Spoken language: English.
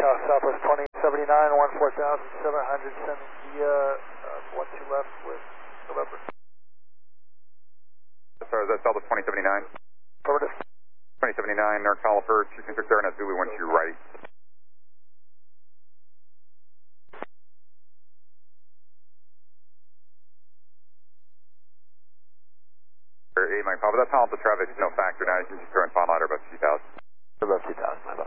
Southwest 2079, 14,700, sending via 12 left with November. Sorry, is that Southwest 2079? Affirmative. 2079, North Caliper, 236 Air, Zulu 12 right. Hey, Mike Papa, that's all the traffic, no factor now. You can just throw in final ladder about 2,000. About 2,000, my love.